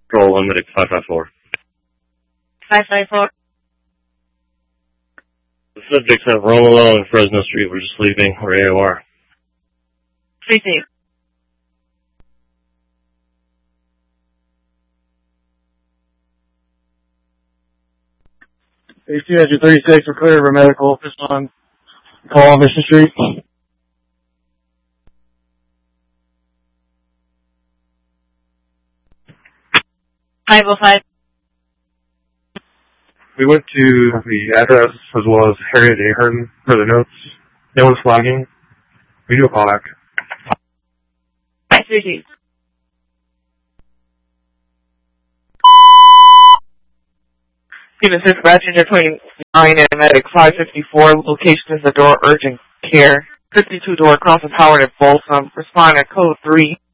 Control 1 Medic 554. 554. The subject's at Romolo and Fresno Street. We're just leaving. We're AOR. 3-2. AC Engine 36, we're clear for medical. Just on call on Mission Street. 505. We went to the address as well as Harriet Ahern for the notes. No one's flagging. We do a callback. 532. Unit 6, passenger 29 and medic 554. Location is the door urgent care. 52 door crossing Howard at Folsom. Respond at code 3.